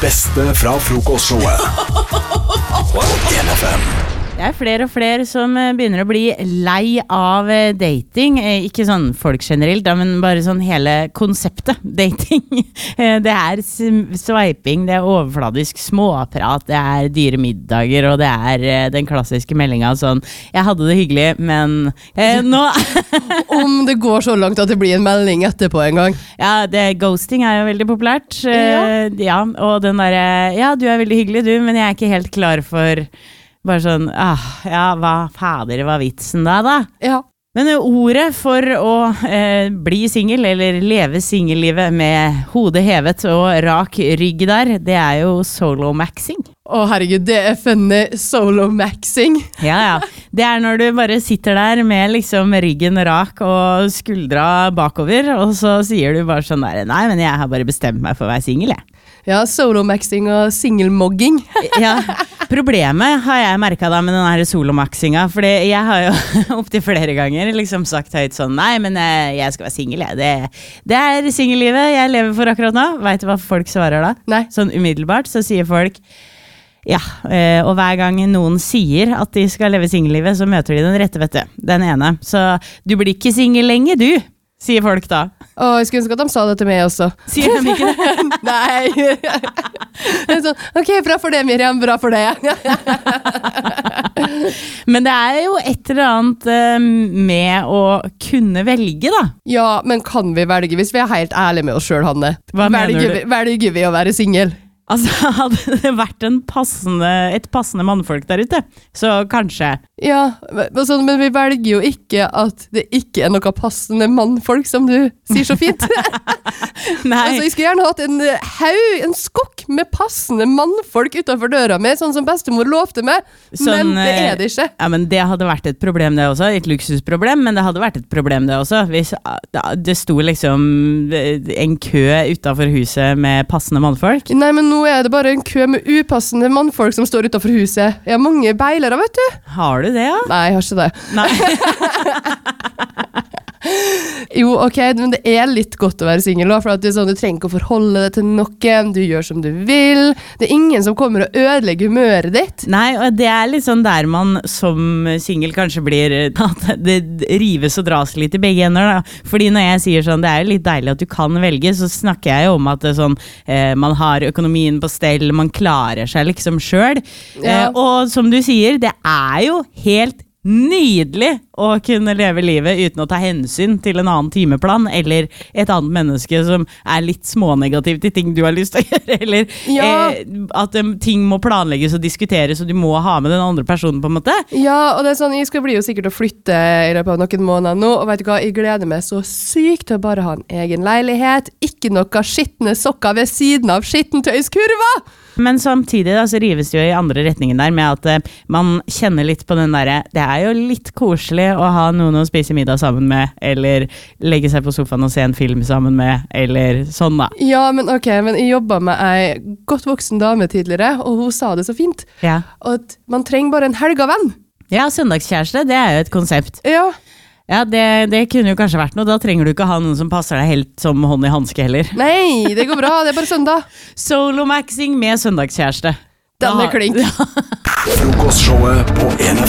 beste fra frokostshowet på 1FM. Det flere og flere som begynner å bli lei av dating. Ikke sånn folk generelt, men bare sånn hele konseptet dating. Det swiping, det overfladisk småprat, det dyre middager, og det den klassiske meldingen sånn, jeg hadde det hyggelig, men nå... Om det går så langt at det blir en melding etterpå en gang. Ja, ghosting jo veldig populært. Ja, og den der, ja, du veldig hyggelig du, men jeg ikke helt klar for... Bare sånn, ja, hva var vitsen da? Ja. Men ordet for å bli single, eller leve singellivet med hodet hevet og rak rygg der, det jo solo-maxing. Å herregud, det funny solo-maxing. Ja. Det når du bare sitter der med liksom ryggen rak og skuldra bakover, og så sier du bare sånn der, nei, men jeg har bare bestemt meg for å være single, jeg. Ja, solo-maxing og single-mogging. Ja, problemet har jeg merket da med den her solo-maxinga, for jeg har jo opp til flere ganger liksom sagt høyt sånn, nei, men jeg skal være single, jeg. Det singellivet jeg lever for akkurat nå. Vet du hva folk svarer da? Nei. Sånn umiddelbart så sier folk, ja, og hver gang noen sier at de skal leve singellivet, så møter de den rette, vet du. Den ene. Så du blir ikke single lenge, du, sier folk da. Jeg skulle ønske at de sa det til meg også. Sier de ikke det? Nei. Det sånn, ok, bra for det, Miriam, bra for det. Men det jo et eller annet med å kunne velge, da. Ja, men kan vi velge, hvis vi helt ærlige med oss selv, Hanne? Hva mener du? Velger vi å være single? Altså, hadde det vært et passende mannfolk der ute, så kanskje. Ja, men vi velger jo ikke at det ikke noe passende mannfolk, som du sier så fint. Nei. Altså, jeg skulle gjerne hatt en skokk med passende mannfolk utenfor døra mi, sånn som bestemor lovte meg, men det det ikke. Ja, men det hadde vært et problem det også, et luksusproblem, men det hadde vært et problem det også, hvis det sto liksom en kø utenfor huset med passende mannfolk. Nei, men nå det bare en kø med upassende mannfolk som står utenfor huset. Jeg har mange beilere, vet du. Har du det, ja? Nei, jeg har ikke det. Nei. Jo, ok, men det litt godt å være single, for at sånn, du trenger ikke å forholde deg til noen, du gjør som du vil, det ingen som kommer og ødelegger humøret ditt. Nei, og det litt sånn der man som single kanskje blir, at det rives og dras litt i begge ender da. Fordi når jeg sier sånn, det litt deilig at du kan velge, så snakker jeg jo om at det sånn, man har økonomien på stell, man klarer seg liksom selv. Ja. Og som du sier, det jo helt nydelig å kunne leve livet uten å ta hensyn til en annen timeplan eller et annet menneske som litt smånegativ til ting du har lyst til å gjøre, eller at ting må planlegges og diskuteres og du må ha med den andre personen på en måte. Ja, og det sånn, jeg skal bli jo sikkert å flytte i løpet av noen måneder nå, og vet du hva, jeg gleder meg så sykt til å bare ha en egen leilighet, ikke noe skittende sokker ved siden av skittentøyskurva! Men samtidig da, så rives det jo i andre retningen der med at man kjenner litt på den der, det jo litt koselig å ha noen å spise middag sammen med, eller legge seg på sofaen og se en film sammen med, eller sånn da. Ja, men ok, men jeg jobbet med en godt voksen dame tidligere, og hun sa det så fint. Ja. Og at man trenger bare en helgevenn. Ja, søndagskjæreste, det jo et konsept. Ja. Ja, det kunne jo kanskje vært noe. Da trenger du ikke ha noen som passer deg helt som hånd i handske heller. Nei, det går bra, det bare søndag. Solo-maxing med søndagskjæreste. Den klink. Frokostshowet på 1FM.